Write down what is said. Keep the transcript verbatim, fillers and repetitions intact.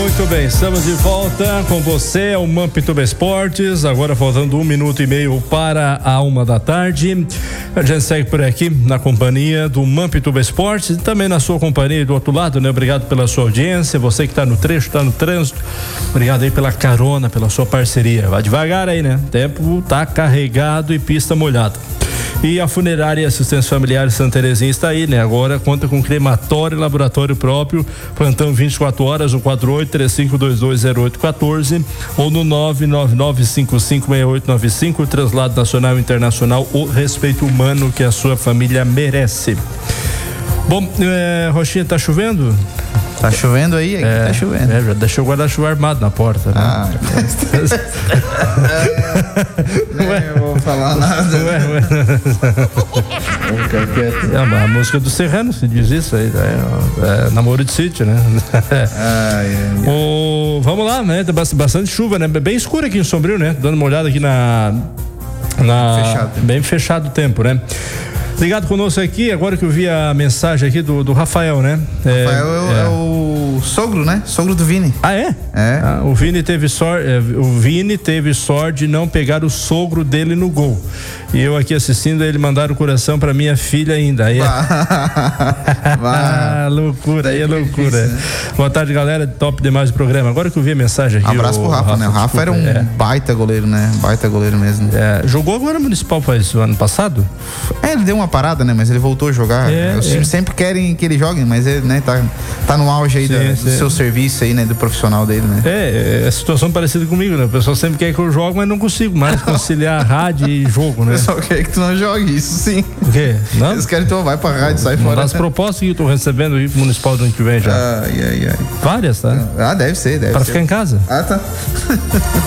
Muito bem, estamos de volta com você, o Mampituba Esportes, agora faltando um minuto e meio para a uma da tarde. A gente segue por aqui na companhia do Mampituba Esportes e também na sua companhia do outro lado, né? Obrigado pela sua audiência, você que está no trecho, está no trânsito, obrigado aí pela carona, pela sua parceria. Vai devagar aí, né? O tempo tá carregado e pista molhada. E a Funerária e Assistência Familiar Santa Terezinha está aí, né? Agora conta com crematório e laboratório próprio, plantão vinte e quatro horas, no quatro oito três cinco dois dois zero oito um quatro ou no nove nove nove cinco cinco seis oito nove cinco, translado nacional e internacional, o respeito humano que a sua família merece. Bom, é, Rochinha, tá chovendo? Tá chovendo aí? Aqui é, tá chovendo. É, já deixou o guarda-chuva armado na porta, né? Ah, não é, eu vou falar nada. Ué, ué. Vou ficar quieto. É uma música do Serrano, se diz isso aí. É, é namoro de sítio, né? Ah, é, é. O, vamos lá, né? Tem bastante chuva, né? Bem escuro aqui em Sombrio, né? Dando uma olhada aqui na. na fechado. Bem fechado o tempo, né? Ligado conosco aqui, agora que eu vi a mensagem aqui do, do Rafael, né? É, Rafael é, é. é o sogro, né? Sogro do Vini. Ah, é? É. Ah, o Vini teve sorte, o Vini teve sorte de não pegar o sogro dele no gol. E eu aqui assistindo, ele mandar o coração pra minha filha ainda. Aí é... ah, loucura, aí é loucura. Difícil, né? Boa tarde, galera. Top demais o programa. Agora que eu vi a mensagem aqui. Um abraço pro Rafa, Rafa, né? O Rafa desculpa, era um é. baita goleiro, né? Baita goleiro mesmo. É, jogou agora no Municipal faz o ano passado? É, ele deu uma parada, né? Mas ele voltou a jogar. É, Os é. times sempre querem que ele jogue, mas ele, né, tá, tá no auge aí sim, da, do seu serviço aí, né? Do profissional dele, né? É, é a situação parecida comigo, né? O pessoal sempre quer que eu jogue, mas não consigo mais conciliar rádio e jogo, né? O pessoal quer que tu não jogue, isso sim. O quê? Não? Eles querem que tu vai pra rádio, sai não fora. Das propostas que eu tô recebendo aí pro Municipal do ano que vem já. Ai, ai, ai. Várias, tá? Ah, deve ser, deve pra ser. Pra ficar em casa. Ah, tá.